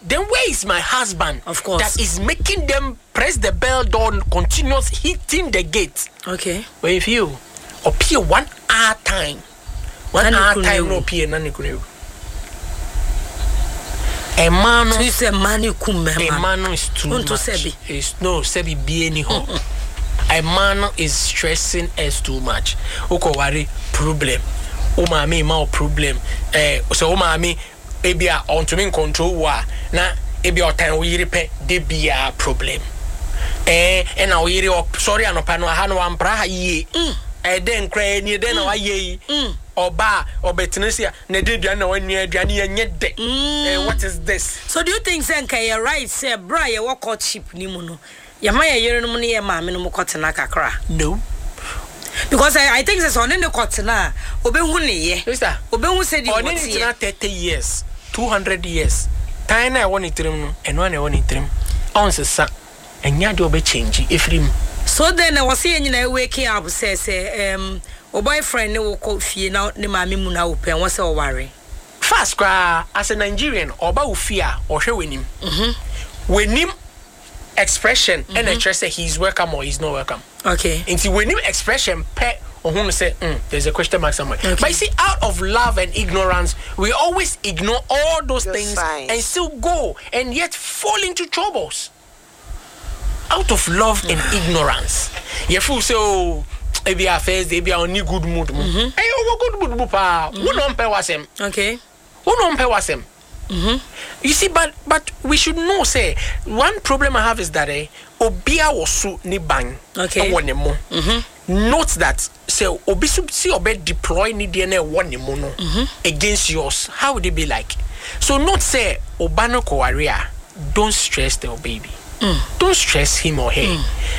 then where is my husband? Of course. That is making them press the bell door, continuous hitting the gate. Okay. But if you appear 1 hour time, 1 hour time no appear nani kuneu. A man, so you say man you come, a man is too much. It's no sebi be any ho. A man is stressing us too much. Oko worry problem. O mami ma problem. So o mami ebia on to me control wa na ebia time we repair de be a problem. And now we sorry anopa no ha no ampra ye. Den cry ni den na ye. Oba obetnesia na de duan na wanu aduane ye de. What is this? So do you think say nka you right say bra ye work courtship ni mu no? Ya ma ye yere no mu ne ye maame no mu kotena kakra. No. Because I think say on the kotena obehu ne ye. Sister, obehu say the on it 30 years, 200 years. Time na won itrim no, eno na won itrim. On sesa enya de obe change efrim. So then I was saying you waking up say o boyfriend ne wo ko fie na ne maame mu na open won say o worry. Fast cry as a Nigerian oba wo fie a o hwe wenim. Wenim expression and I trust say he's welcome or he's not welcome. Okay. Until wenim expression pe who say there's a question mark somewhere. Okay. But you see, out of love and ignorance, we always ignore all those things and still go and yet fall into troubles. Out of love and ignorance. You feel so maybe affairs, they be on good mood. Hey, good mood, pa. Who don't pay wasem? Okay. Who don't pay wasem? You see, but we should know. Say one problem I have is that obia wasu ni bang. Okay. Note that say obisu si obe deploy ni DNA one no against yours. How would it be like? So not say obano kowaria. Don't stress the baby. Don't stress him or her.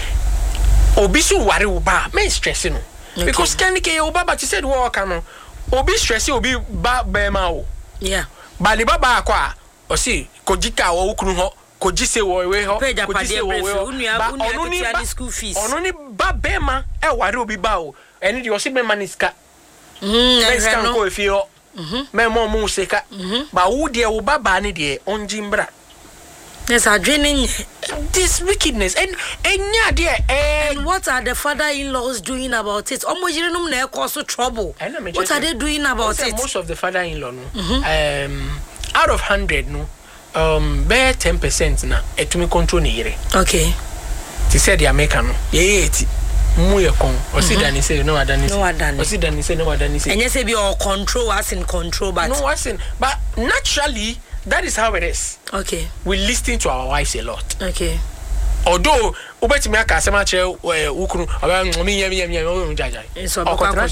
Obisu worry uba, men stressing. Because can ke uba but you said what can obi stress obi ba bema o. Yeah. Bali baba kwa o si kojika o ukunu ho kojise wo we ho kojise wo we ho ba school fees. Ono ni ba bema e worry obi ba o. Eni de o si bema ni ska. Ska ko efi ho. Me mo mu seka. Ba wo de wo baba ni de onjimbra. Yes, are draining this wickedness and what are the father-in-laws doing about it? Almost you know they cause trouble. What are they doing about it? Most of the father-in-law out of 100 no bear 10% na etumi control ni yere. Okay. They said the American no ye 80 mu ye kon o si dani say no adani say o si dani say no adani say and you say be all control as in control but no as in but naturally that is how it is. Okay. We listen to our wives a lot. Okay. Although ubeti me aka asema che ukunu omi jaja. So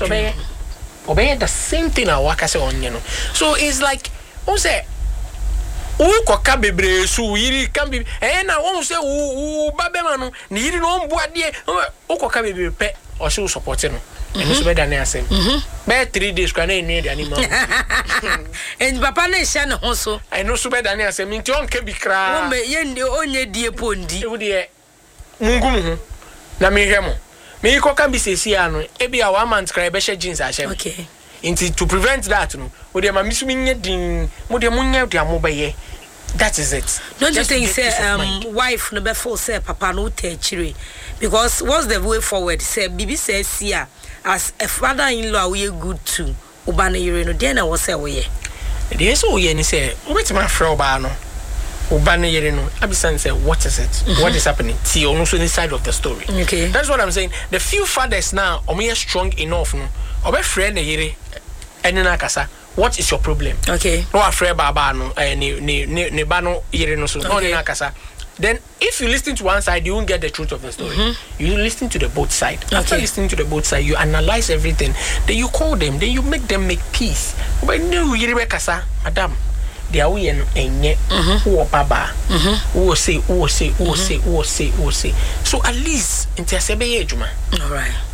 obey the same thing I waka say on you know. So it's like who say ukoka bebre su yiri can be na won say babema no ni yiri no mboade ukoka bebre pe o se support no. And so better than say. Be 3 days kwa na eni de animal. And papa na sha ne ho so. I know so better than say me nti on ka bi kra. Wo me ye ndi onye die pondi. E wo de mungum hu. Na me hwemo. Me ko kan bi sesi ano e bi a 1 month kra be she jeans a she. Okay. Into to prevent that no. Wo de ma misu minye din, mo de munya de amobaye. That is it. Don't you think say wife no be for say papa no te chire because what's the way forward say bibi say sia as a father-in-law we good to oba na yire no dey na wo say we ye dey so we ni say wait my friend oba no oba na yire no abisan say what is it what is happening see on also the side of the story. Okay, that's what I'm saying. The few fathers now are strong enough no oba friend na yire eni na kasa. What is your problem? Okay. No afraid baba no ne ba no yire no so no na kasa. Then if you listen to one side you won't get the truth of the story. You listen to the both side. Okay. After listening to the both side you analyze everything. Then you call them, then you make them make peace. But no yire kasa madam they are we enye who baba who say so at least into asebe ejuma. All right.